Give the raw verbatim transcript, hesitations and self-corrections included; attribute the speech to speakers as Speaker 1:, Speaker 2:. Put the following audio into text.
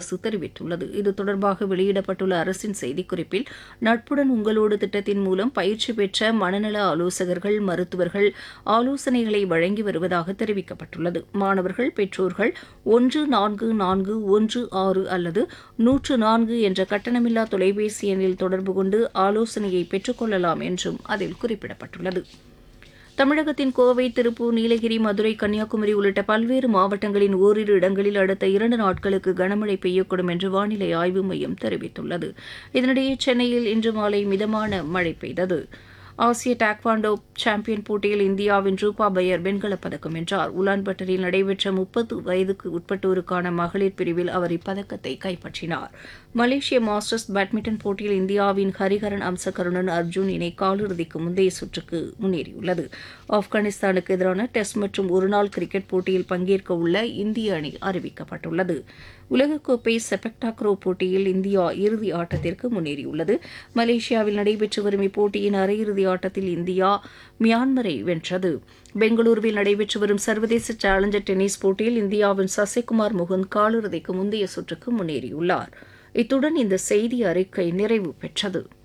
Speaker 1: அரசு தெரிவித்துள்ளது. இது தொடர்பாக வெளியிடப்பட்டுள்ள அரசின் செய்திக்குறிப்பில், நட்புடன் உங்களோடு திட்டத்தின் மூலம் பயிற்சி பெற்ற மனநல ஆலோசகர்கள், மருத்துவர்கள் ஆலோசனைகளை வழங்கி வருவதாக தெரிவிக்கப்பட்டுள்ளது. மாணவர்கள், பெற்றோர்கள் ஒன்று நான்கு நான்கு ஒன்று ஆறு அல்லது நூற்று நான்கு என்ற கட்டணமில்லா தொலைபேசி எண்ணில் தொடர்பு கொண்டு ஆலோசனையை பெற்றுக் கொள்ளலாம் என்றும் அதில் குறிப்பிடப்பட்டுள்ளது. தமிழகத்தின் கோவை, திருப்பூர், நீலகிரி, மதுரை, கன்னியாகுமரி உள்ளிட்ட பல்வேறு மாவட்டங்களின் ஓரிரு இடங்களில் அடுத்த இரண்டு நாட்களுக்கு கனமழை பெய்யக்கூடும் என்று வானிலை ஆய்வு மையம் தெரிவித்துள்ளது. இதனிடையே சென்னையில் இன்று மாலை மிதமான மழை பெய்தது. ஆசிய டாக்வாண்டோ சாம்பியன் போட்டியில் இந்தியாவின் ரூபா பையர் வெண்கலப் பதக்கம் வென்றார். உலான்பட்டரில் நடைபெற்ற முப்பது வயதுக்கு உட்பட்டோருக்கான மகளிர் பிரிவில் அவர் இப்பதக்கத்தை கைப்பற்றினார். மலேசிய மாஸ்டர்ஸ் பேட்மிண்டன் போட்டியில் இந்தியாவின் ஹரிஹரன் அம்சகருணன் அர்ஜுன் இணை காலிறுதிக்கு முந்தைய சுற்றுக்கு முன்னேறியுள்ளது. ஆப்கானிஸ்தானுக்கு எதிரான டெஸ்ட் மற்றும் ஒருநாள் கிரிக்கெட் போட்டியில் பங்கேற்க உள்ள இந்திய அணி அறிவிக்கப்பட்டுள்ளது. உலகக்கோப்பை செபக் டாக்ரோ போட்டியில் இந்தியா இறுதி ஆட்டத்திற்கு முன்னேறியுள்ளது. மலேசியாவில் நடைபெற்று வரும் இப்போட்டியின் அரையிறுதி ஆட்டத்தில் இந்தியா மியான்மரை வென்றது. பெங்களூருவில் நடைபெற்று வரும் சர்வதேச சேலஞ்சர் டென்னிஸ் போட்டியில் இந்தியாவின் சசிகுமார் முகுந்த் காலிறுதிக்கு முந்தைய சுற்றுக்கு முன்னேறியுள்ளார். இத்துடன் இந்த செய்தி அறிக்கை நிறைவு பெற்றது.